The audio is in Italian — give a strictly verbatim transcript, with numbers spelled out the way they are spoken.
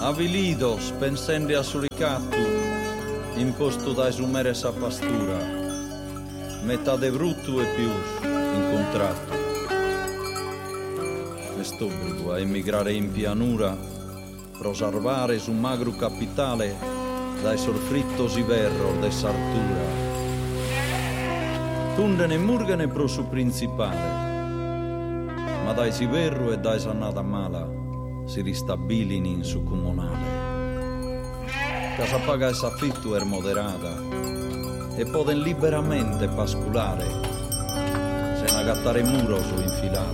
avilidos pensende a suricatu, imposto da esumere sa pastura, metà de brutto e più incontrato. Quest'obbligo a emigrare in pianura, prosarvare su magro capitale dai sorfrittos iverro de sartura. Tundene murgane pro su principale, ma dai siverro e dai sannata mala si ristabilini in su comunale. Casa paga e s'affitto er moderata e poden liberamente pasculare se n'agattare muro su infilare.